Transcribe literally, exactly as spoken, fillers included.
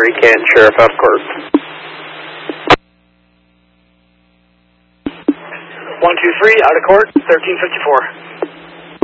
Recant, Sheriff out of court. one two three, out of court, thirteen fifty-four.